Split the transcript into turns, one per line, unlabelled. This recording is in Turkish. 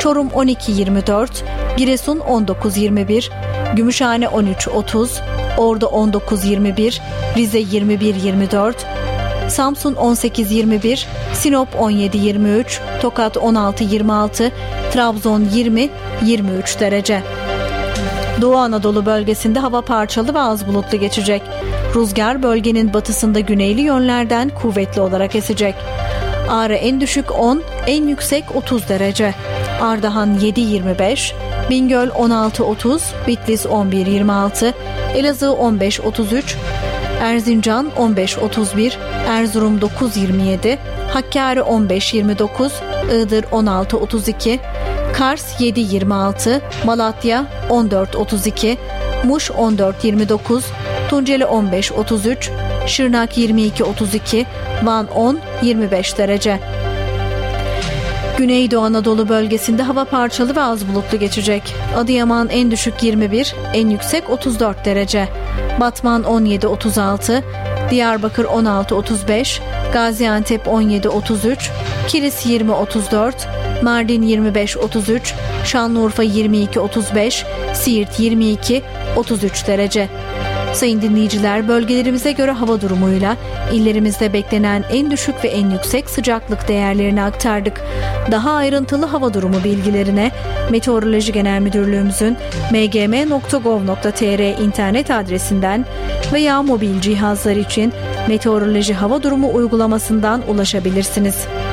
Çorum 12-24, Giresun 19-21, Gümüşhane 13-30, Ordu 19-21, Rize 21-24, Samsun 18-21, Sinop 17-23, Tokat 16-26, Trabzon 20-23 derece. Doğu Anadolu bölgesinde hava parçalı ve az bulutlu geçecek. Rüzgar bölgenin batısında güneyli yönlerden kuvvetli olarak esecek. Ağrı en düşük 10, en yüksek 30 derece. Ardahan 7-25, Bingöl 16-30, Bitlis 11-26, Elazığ 15-33, Erzincan 15-31, Erzurum 9-27, Hakkari 15-29, Iğdır 16-32, Kars 7-26, Malatya 14-32, Muş 14-29, Tunceli 15-33, Şırnak 22-32, Van 10-25 derece. Güneydoğu Anadolu bölgesinde hava parçalı ve az bulutlu geçecek. Adıyaman en düşük 21, en yüksek 34 derece. Batman 17-36, Diyarbakır 16-35, Gaziantep 17-33, Kilis 20-34, Mardin 25-33, Şanlıurfa 22-35, Siirt 22-33 derece. Sayın dinleyiciler, bölgelerimize göre hava durumuyla illerimizde beklenen en düşük ve en yüksek sıcaklık değerlerini aktardık. Daha ayrıntılı hava durumu bilgilerine Meteoroloji Genel Müdürlüğümüzün mgm.gov.tr internet adresinden veya mobil cihazlar için Meteoroloji Hava Durumu uygulamasından ulaşabilirsiniz.